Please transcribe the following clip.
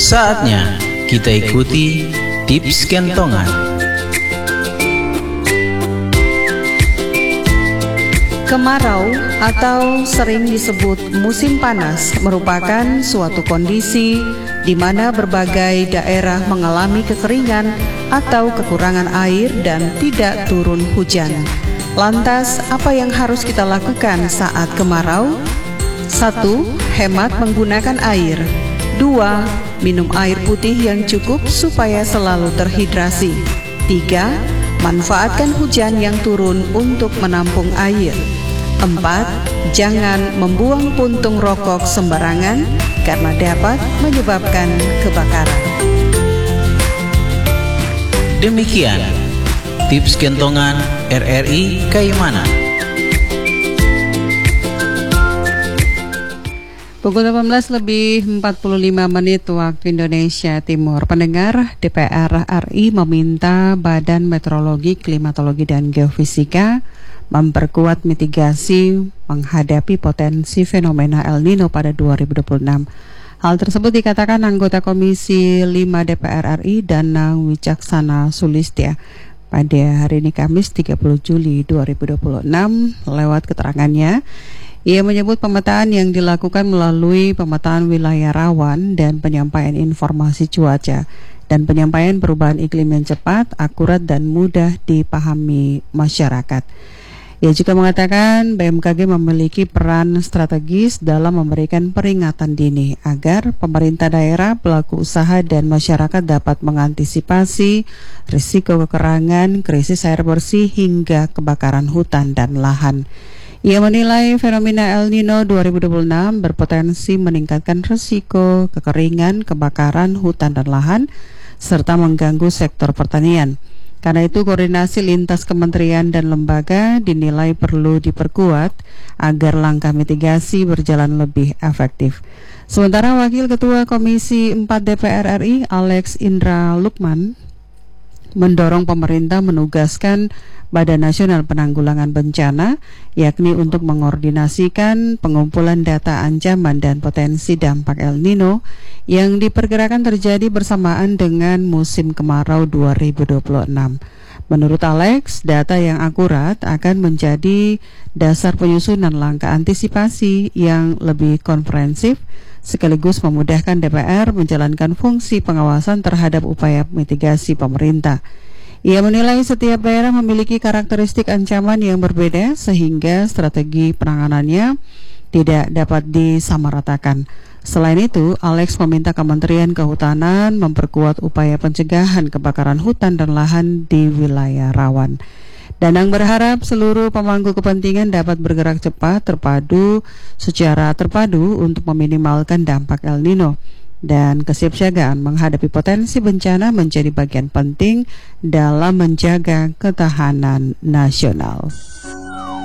Saatnya kita ikuti tips kentongan. Kemarau atau sering disebut musim panas merupakan suatu kondisi di mana berbagai daerah mengalami kekeringan atau kekurangan air dan tidak turun hujan. Lantas, apa yang harus kita lakukan saat kemarau? 1. Hemat menggunakan air. 2. Minum air putih yang cukup supaya selalu terhidrasi. 3. Manfaatkan hujan yang turun untuk menampung air. 4. Jangan membuang puntung rokok sembarangan karena dapat menyebabkan kebakaran. Demikian tips kentongan RRI Kaimana. Pukul 18:45 waktu Indonesia Timur. Pendengar, DPR RI meminta Badan Meteorologi, Klimatologi dan Geofisika memperkuat mitigasi menghadapi potensi fenomena El Nino pada 2026. Hal tersebut dikatakan anggota Komisi 5 DPR RI Danang Wicaksana Sulistya pada hari ini Kamis 30 Juli 2026. Lewat keterangannya, ia menyebut pemetaan yang dilakukan melalui pemetaan wilayah rawan dan penyampaian informasi cuaca dan penyampaian perubahan iklim yang cepat, akurat dan mudah dipahami masyarakat. Ia juga mengatakan BMKG memiliki peran strategis dalam memberikan peringatan dini agar pemerintah daerah, pelaku usaha dan masyarakat dapat mengantisipasi risiko kekurangan, krisis air bersih hingga kebakaran hutan dan lahan. Ia menilai fenomena El Nino 2026 berpotensi meningkatkan risiko kekeringan, kebakaran hutan dan lahan, serta mengganggu sektor pertanian. Karena itu koordinasi lintas kementerian dan lembaga dinilai perlu diperkuat agar langkah mitigasi berjalan lebih efektif. Sementara Wakil Ketua Komisi 4 DPR RI Alex Indra Lukman mendorong pemerintah menugaskan Badan Nasional Penanggulangan Bencana, yakni untuk mengordinasikan pengumpulan data ancaman dan potensi dampak El Nino yang diperkirakan terjadi bersamaan dengan musim kemarau 2026. Menurut Alex, data yang akurat akan menjadi dasar penyusunan langkah antisipasi yang lebih komprehensif, sekaligus memudahkan DPR menjalankan fungsi pengawasan terhadap upaya mitigasi pemerintah. Ia menilai setiap daerah memiliki karakteristik ancaman yang berbeda sehingga strategi penanganannya tidak dapat disamaratakan. Selain itu, Alex meminta Kementerian Kehutanan memperkuat upaya pencegahan kebakaran hutan dan lahan di wilayah rawan. Danang berharap seluruh pemangku kepentingan dapat bergerak cepat secara terpadu untuk meminimalkan dampak El Nino. Dan kesiapsiagaan menghadapi potensi bencana menjadi bagian penting dalam menjaga ketahanan nasional.